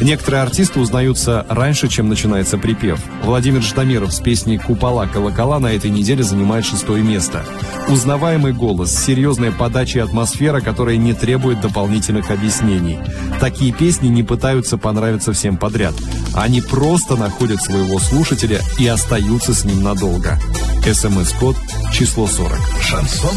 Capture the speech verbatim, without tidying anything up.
Некоторые артисты узнаются раньше, чем начинается припев. Владимир Ждамиров с песней «Купола, колокола» на этой неделе занимает шестое место. Узнаваемый голос, серьезная подача и атмосфера, которая не требует дополнительных объяснений. Такие песни не пытаются понравиться всем подряд. Они просто находят своего слушателя и остаются с ним надолго. СМС-код число сорок. Шансон.